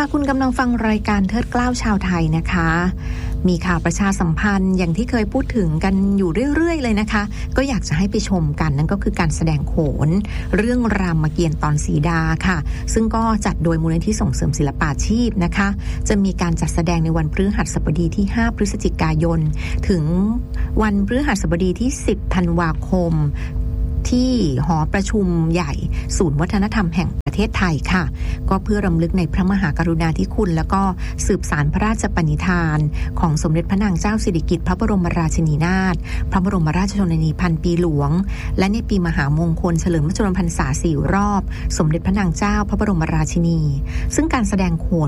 ค่ะคุณกำลังฟังรายการเทิดเกล้าชาวไทยนะคะมีข่าวประชาสัมพันธ์อย่างที่เคยพูดถึงกันอยู่เรื่อยๆเลยนะคะก็อยากจะให้ไปชมกันนั่นก็คือการแสดงโขนเรื่องรามเกียรติ์ตอนสีดาค่ะซึ่งก็จัดโดยมูลนิธิส่งเสริมศิลปาชีพนะคะจะมีการจัดแสดงในวันพฤหัสบดีที่5พฤศจิกายนถึงวันพฤหัสบดีที่10ธันวาคมที่หอประชุมใหญ่ศูนย์วัฒนธรรมแห่งประเทศไทยค่ะก็เพื่อรำลึกในพระมหากรุณาธิคุณแล้วก็สืบสานพระราชปณิธานของสมเด็จพระนางเจ้าสิริกิติ์พระบรมราชินีนาถพระบรมราชชนนีพันปีหลวงและในปีมหามงคลเฉลิมพระชนมพรรษา4 รอบสมเด็จพระนางเจ้าพระบรมราชินีซึ่งการแสดงโขน